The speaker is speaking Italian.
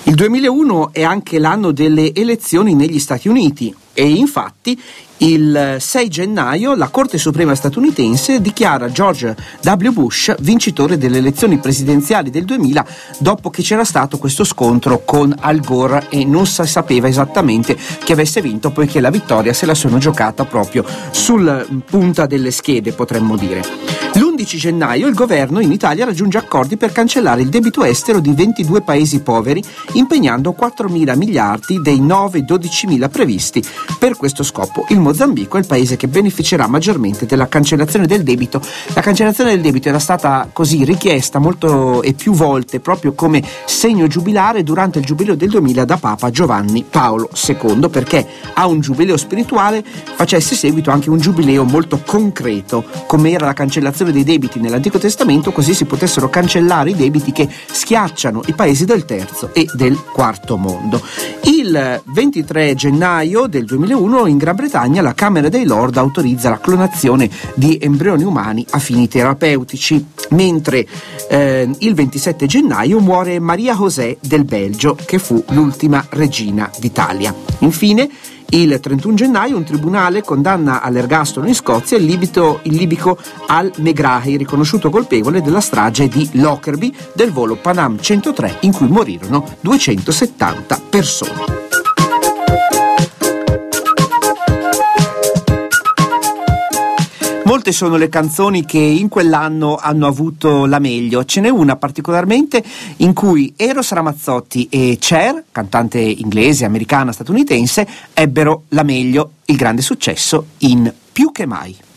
Il 2001 è anche l'anno delle elezioni negli Stati Uniti e infatti il 6 gennaio la Corte Suprema statunitense dichiara George W. Bush vincitore delle elezioni presidenziali del 2000 dopo che c'era stato questo scontro con Al Gore e non si sapeva esattamente chi avesse vinto, poiché la vittoria se la sono giocata proprio sul punta delle schede, potremmo dire. L'11 gennaio il governo in Italia raggiunge accordi per cancellare il debito estero di 22 paesi poveri, impegnando 4.000 miliardi dei 9-12.000 previsti per questo scopo. Il Mozambico è il paese che beneficerà maggiormente della cancellazione del debito. La cancellazione del debito era stata così richiesta molto e più volte proprio come segno giubilare durante il giubileo del 2000 da Papa Giovanni Paolo II, perché a un giubileo spirituale facesse seguito anche un giubileo molto concreto, come era la cancellazione dei debiti nell'Antico Testamento, così si potessero cancellare i debiti che schiacciano i paesi del terzo e del quarto mondo. Il 23 gennaio del 2001 in Gran Bretagna la Camera dei Lord autorizza la clonazione di embrioni umani a fini terapeutici, mentre il 27 gennaio muore Maria José del Belgio, che fu l'ultima regina d'Italia. Infine, il 31 gennaio un tribunale condanna all'ergastolo in Scozia il libico Al-Megrahi, riconosciuto colpevole della strage di Lockerbie del volo Pan Am 103 in cui morirono 270 persone. Molte sono le canzoni che in quell'anno hanno avuto la meglio. Ce n'è una particolarmente in cui Eros Ramazzotti e Cher, cantante inglese, americana, statunitense, ebbero la meglio, il grande successo in Più che mai.